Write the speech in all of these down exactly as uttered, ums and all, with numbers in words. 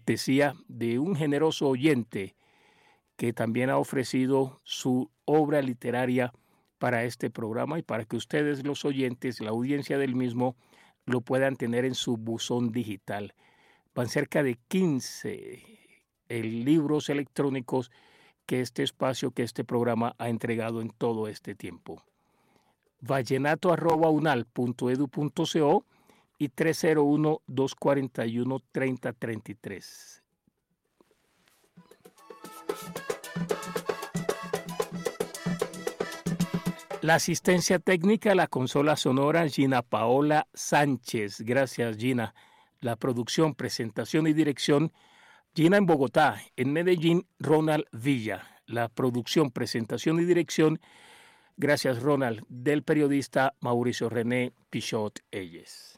cortesía de un generoso oyente que también ha ofrecido su obra literaria para este programa y para que ustedes, los oyentes, la audiencia del mismo, lo puedan tener en su buzón digital. Van cerca de quince el, libros electrónicos que este espacio, que este programa ha entregado en todo este tiempo. vallenato arroba unal punto edu punto co y tres cero uno, dos cuatro uno, tres cero tres tres. La asistencia técnica, la consola sonora, Gina Paola Sánchez. Gracias, Gina. La producción, presentación y dirección, Gina en Bogotá. En Medellín, Ronald Villa. La producción, presentación y dirección, gracias, Ronald, del periodista Mauricio René Pichot Eyes.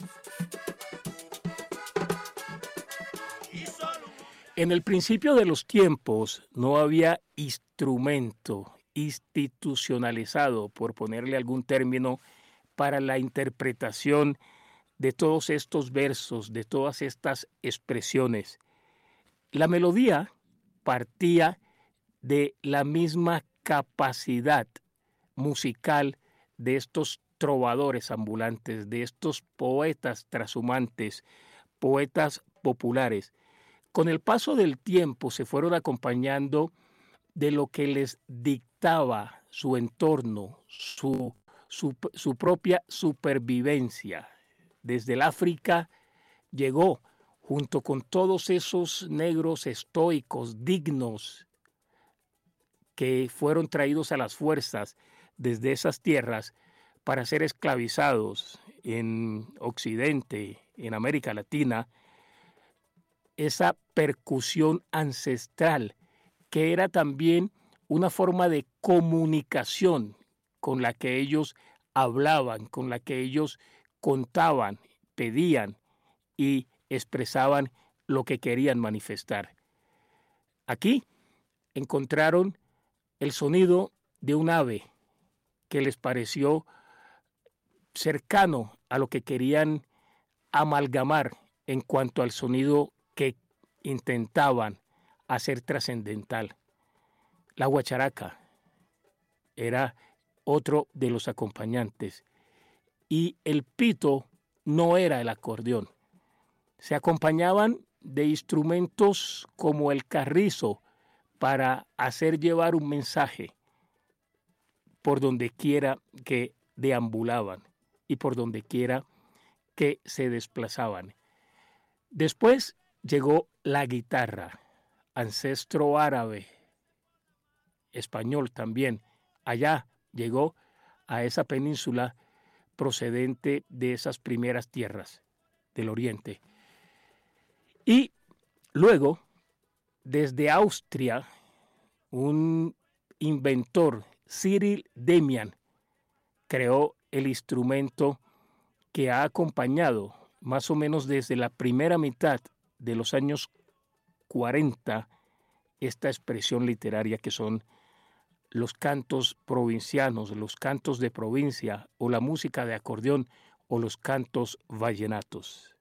En el principio de los tiempos no había instrumento institucionalizado, por ponerle algún término, para la interpretación de todos estos versos, de todas estas expresiones. La melodía partía de la misma capacidad musical de estos trovadores ambulantes, de estos poetas trashumantes, poetas populares. Con el paso del tiempo se fueron acompañando de lo que les dictaba su entorno, su, su, su propia supervivencia. Desde el África llegó, junto con todos esos negros estoicos, dignos, que fueron traídos a las fuerzas desde esas tierras para ser esclavizados en Occidente, en América Latina, esa percusión ancestral, que era también una forma de comunicación con la que ellos hablaban, con la que ellos contaban, pedían y expresaban lo que querían manifestar. Aquí encontraron el sonido de un ave que les pareció cercano a lo que querían amalgamar en cuanto al sonido que intentaban hacer trascendental. La guacharaca era otro de los acompañantes y el pito no era el acordeón. Se acompañaban de instrumentos como el carrizo para hacer llevar un mensaje por donde quiera que deambulaban y por donde quiera que se desplazaban. Después llegó la guitarra, ancestro árabe, español también. Allá llegó a esa península procedente de esas primeras tierras del Oriente. Y luego, desde Austria, un inventor, Cyril Demian, creó el instrumento que ha acompañado más o menos desde la primera mitad de los años cuarenta esta expresión literaria que son los cantos provincianos, los cantos de provincia o la música de acordeón o los cantos vallenatos.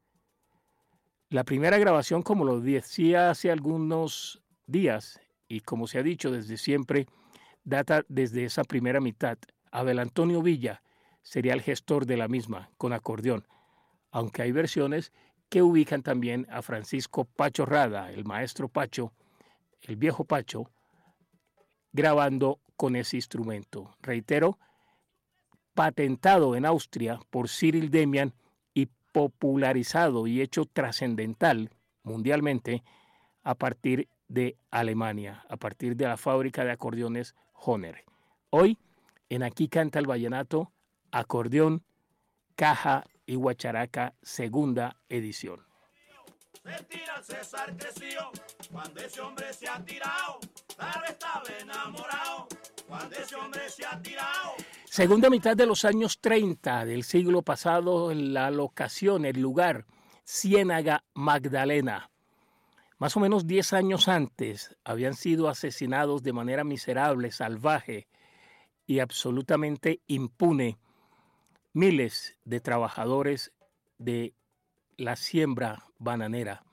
La primera grabación, como lo decía hace algunos días y como se ha dicho desde siempre, data desde esa primera mitad. Abel Antonio Villa sería el gestor de la misma con acordeón, aunque hay versiones que ubican también a Francisco Pacho Rada, el maestro Pacho, el viejo Pacho, grabando con ese instrumento. Reitero, patentado en Austria por Cyril Demian y popularizado y hecho trascendental mundialmente a partir de Alemania, a partir de la fábrica de acordeones Hohner. Hoy, en Aquí Canta el Vallenato, acordeón, caja y guacharaca, segunda edición. Se tira el César creció, cuando ese hombre se ha tirado, claro estaba enamorado, cuando ese hombre se ha tirado. Segunda mitad de los años treinta del siglo pasado, la locación, el lugar, Ciénaga Magdalena. Más o menos diez años antes habían sido asesinados de manera miserable, salvaje y absolutamente impune miles de trabajadores de la siembra bananera.